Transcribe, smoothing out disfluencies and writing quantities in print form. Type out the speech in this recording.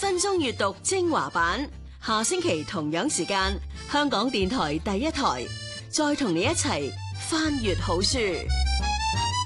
分鐘閱讀精華版，下星期同樣時間，香港電台第一台，再同你一齊翻閱好書。